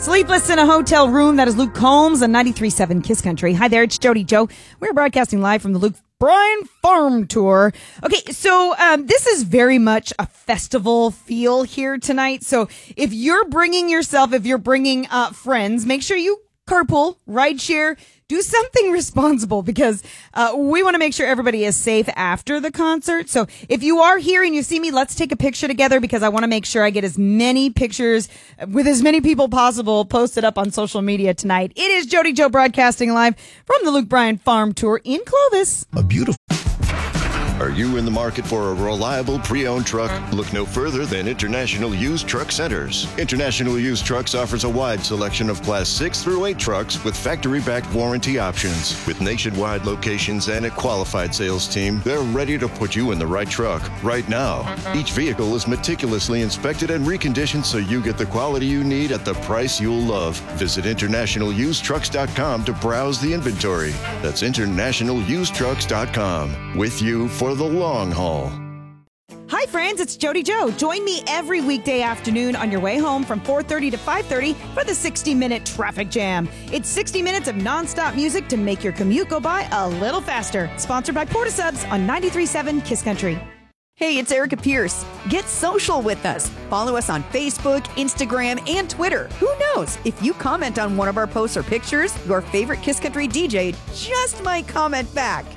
Sleepless in a Hotel Room. That is Luke Combs on 93.7 Kiss Country. Hi there, it's Jody Joe. We're broadcasting live from the Luke Bryan Farm Tour. Okay, so this is very much a festival feel here tonight. So if you're bringing friends, make sure you carpool, ride share, do something responsible because we want to make sure everybody is safe after the concert. So if you are here and you see me, let's take a picture together because I want to make sure I get as many pictures with as many people possible posted up on social media tonight. It is Jody Joe broadcasting live from the Luke Bryan Farm Tour in Clovis. Are you in the market for a reliable pre-owned truck? Look no further than International Used Truck Centers. International Used Trucks offers a wide selection of Class 6 through 8 trucks with factory-backed warranty options. With nationwide locations and a qualified sales team, they're ready to put you in the right truck right now. Each vehicle is meticulously inspected and reconditioned so you get the quality you need at the price you'll love. Visit InternationalUsedTrucks.com to browse the inventory. That's InternationalUsedTrucks.com. With you for the long haul. Hi friends, it's Jody Joe. Join me every weekday afternoon on your way home from 4:30 to 5:30 for the 60-minute traffic jam. It's 60 minutes of nonstop music to make your commute go by a little faster. Sponsored by Porta Subs on 93.7 Kiss Country. Hey, it's Erica Pierce. Get social with us. Follow us on Facebook, Instagram, and Twitter. Who knows? If you comment on one of our posts or pictures, your favorite Kiss Country DJ just might comment back.